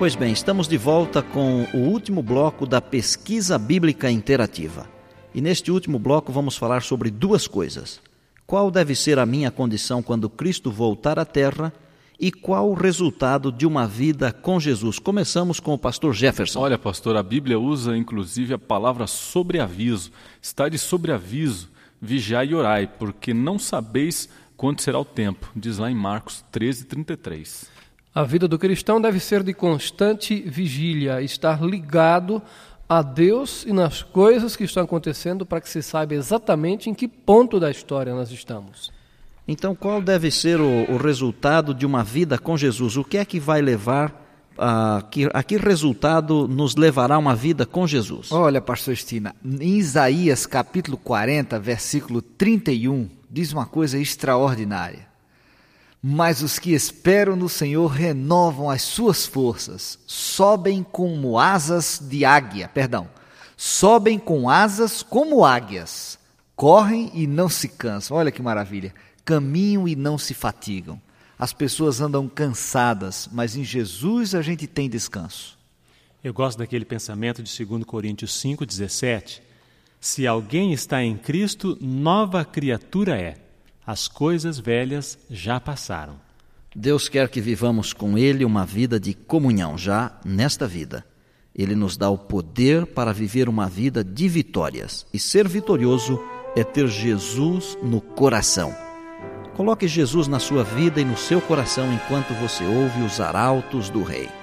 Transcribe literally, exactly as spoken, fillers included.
Pois bem, estamos de volta com o último bloco da pesquisa bíblica interativa. E neste último bloco vamos falar sobre duas coisas. Qual deve ser a minha condição quando Cristo voltar à Terra e qual o resultado de uma vida com Jesus? Começamos com o pastor Jefferson. Olha, pastor, a Bíblia usa inclusive a palavra sobreaviso. Está de sobreaviso, vigiai e orai, porque não sabeis quando será o tempo. Diz lá em Marcos treze, trinta e três. A vida do cristão deve ser de constante vigília, estar ligado a Deus e nas coisas que estão acontecendo para que se saiba exatamente em que ponto da história nós estamos. Então, qual deve ser o, o resultado de uma vida com Jesus? O que é que vai levar, a que, a que resultado nos levará uma vida com Jesus? Olha, pastor Estina, em Isaías capítulo quarenta, versículo trinta e um, diz uma coisa extraordinária. Mas os que esperam no Senhor renovam as suas forças, sobem como asas de águia, perdão, sobem com asas como águias, correm e não se cansam. Olha que maravilha, caminham e não se fatigam. As pessoas andam cansadas, mas em Jesus a gente tem descanso. Eu gosto daquele pensamento de segundo Coríntios cinco, dezessete. Se alguém está em Cristo, nova criatura é. As coisas velhas já passaram. Deus quer que vivamos com Ele uma vida de comunhão, já nesta vida. Ele nos dá o poder para viver uma vida de vitórias. E ser vitorioso é ter Jesus no coração. Coloque Jesus na sua vida e no seu coração enquanto você ouve os arautos do Rei.